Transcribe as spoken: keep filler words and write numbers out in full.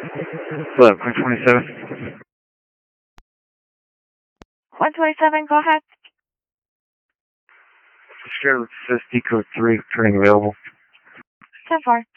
Hello, one twenty-seven. one twenty-seven, go ahead. Share with S D code three, turning available. ten four.